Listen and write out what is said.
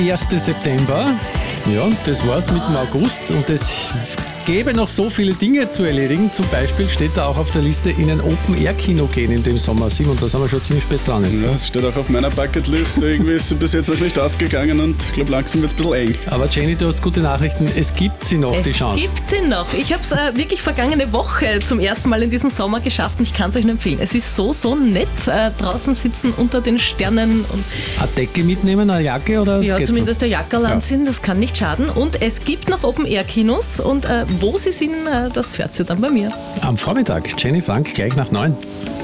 1. September. Ja, das war's mit dem August und es gäbe noch so viele Dinge zu erledigen. Zum Beispiel steht da auch auf der Liste, in ein Open-Air-Kino gehen in dem Sommer. Simon, da sind wir schon ziemlich spät dran jetzt. Ja, das steht auch auf meiner Bucketlist. Irgendwie ist sie bis jetzt noch nicht ausgegangen und ich glaube, langsam wird es ein bisschen eng. Aber Jenny, du hast gute Nachrichten. Es gibt sie noch, die Chance. Es gibt sie noch. Ich habe es wirklich vergangene Woche zum ersten Mal in diesem Sommer geschafft und ich kann es euch nur empfehlen. Es ist so nett. Draußen sitzen unter den Sternen. Und eine Decke mitnehmen, eine Jacke oder? ja, geht's zumindest so? der Jackerl anziehen, das kann nicht schaden. Und es gibt noch Open-Air-Kinos und wo sie sind, das hört ihr dann bei mir. Am Vormittag, Jenny Frank, gleich nach 9.